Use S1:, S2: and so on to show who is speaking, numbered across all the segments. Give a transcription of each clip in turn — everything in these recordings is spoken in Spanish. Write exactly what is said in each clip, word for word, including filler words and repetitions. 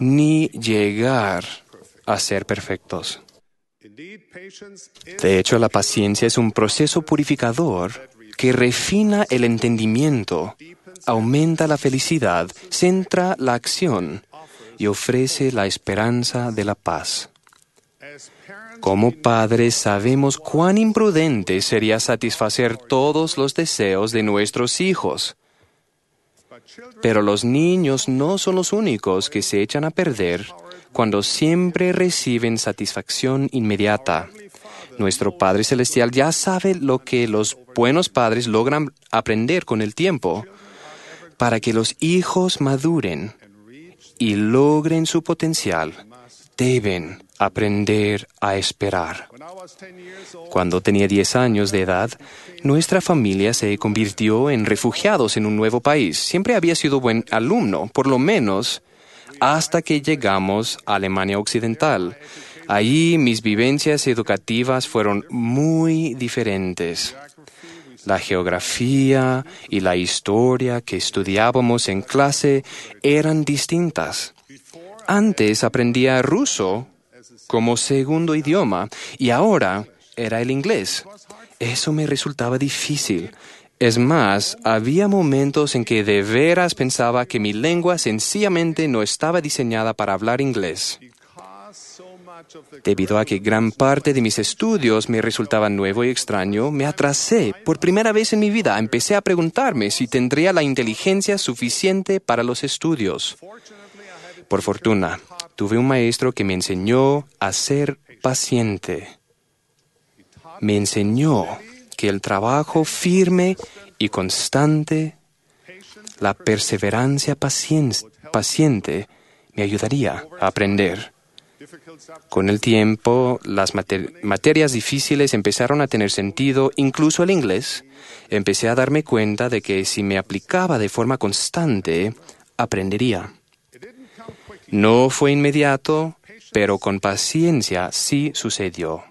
S1: ni llegar a ser perfectos. De hecho, la paciencia es un proceso purificador que refina el entendimiento, aumenta la felicidad, centra la acción y ofrece la esperanza de la paz. Como padres sabemos cuán imprudente sería satisfacer todos los deseos de nuestros hijos. Pero los niños no son los únicos que se echan a perder cuando siempre reciben satisfacción inmediata. Nuestro Padre Celestial ya sabe lo que los buenos padres logran aprender con el tiempo para que los hijos maduren y logren su potencial. Deben aprender a esperar. Cuando tenía diez años de edad, nuestra familia se convirtió en refugiados en un nuevo país. Siempre había sido buen alumno, por lo menos hasta que llegamos a Alemania Occidental. Allí mis vivencias educativas fueron muy diferentes. La geografía y la historia que estudiábamos en clase eran distintas. Antes aprendía ruso como segundo idioma y ahora era el inglés. Eso me resultaba difícil. Es más, había momentos en que de veras pensaba que mi lengua sencillamente no estaba diseñada para hablar inglés. Debido a que gran parte de mis estudios me resultaba nuevo y extraño, me atrasé. Por primera vez en mi vida empecé a preguntarme si tendría la inteligencia suficiente para los estudios. Por fortuna, tuve un maestro que me enseñó a ser paciente. Me enseñó que el trabajo firme y constante, la perseverancia pacien- paciente, me ayudaría a aprender. Con el tiempo, las mater- materias difíciles empezaron a tener sentido, incluso el inglés. Empecé a darme cuenta de que si me aplicaba de forma constante, aprendería. No fue inmediato, pero con paciencia sí sucedió.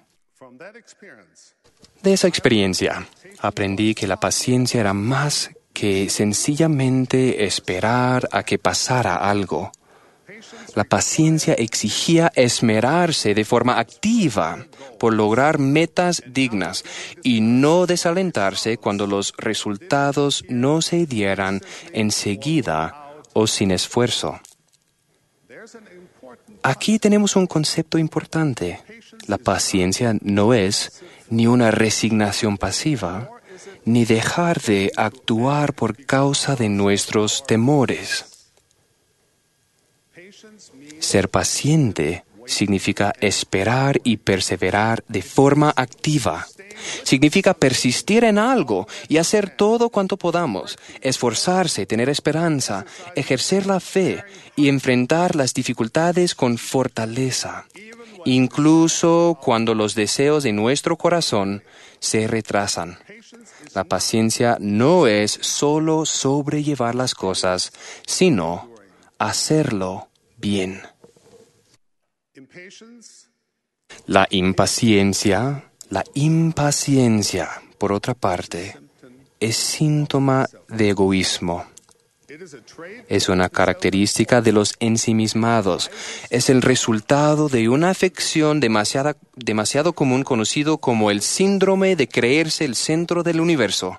S1: De esa experiencia, aprendí que la paciencia era más que sencillamente esperar a que pasara algo. La paciencia exigía esmerarse de forma activa por lograr metas dignas y no desalentarse cuando los resultados no se dieran enseguida o sin esfuerzo. Aquí tenemos un concepto importante. La paciencia no es ni una resignación pasiva, ni dejar de actuar por causa de nuestros temores. Ser paciente significa esperar y perseverar de forma activa. Significa persistir en algo y hacer todo cuanto podamos, esforzarse, tener esperanza, ejercer la fe y enfrentar las dificultades con fortaleza, incluso cuando los deseos de nuestro corazón se retrasan. La paciencia no es solo sobrellevar las cosas, sino hacerlo bien. La impaciencia, la impaciencia, por otra parte, es síntoma de egoísmo. Es una característica de los ensimismados. Es el resultado de una afección demasiado, demasiado común conocido como el síndrome de creerse el centro del universo,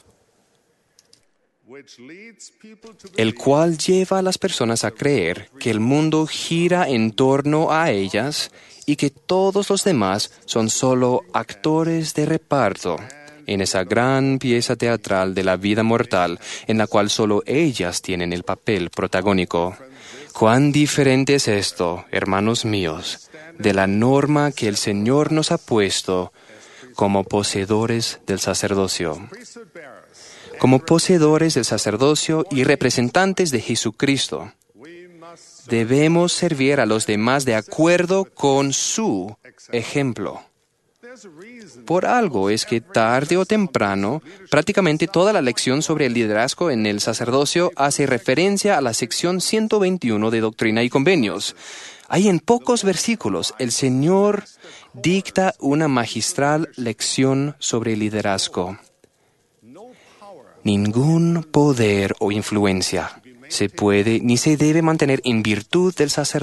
S1: el cual lleva a las personas a creer que el mundo gira en torno a ellas y que todos los demás son solo actores de reparto en esa gran pieza teatral de la vida mortal en la cual solo ellas tienen el papel protagónico. ¿Cuán diferente es esto, hermanos míos, de la norma que el Señor nos ha puesto como poseedores del sacerdocio? Como poseedores del sacerdocio y representantes de Jesucristo, debemos servir a los demás de acuerdo con su ejemplo. Por algo es que tarde o temprano, prácticamente toda la lección sobre el liderazgo en el sacerdocio hace referencia a la sección ciento veintiuno de Doctrina y Convenios. Ahí en pocos versículos, el Señor dicta una magistral lección sobre el liderazgo. Ningún poder o influencia se puede ni se debe mantener en virtud del sacerdocio.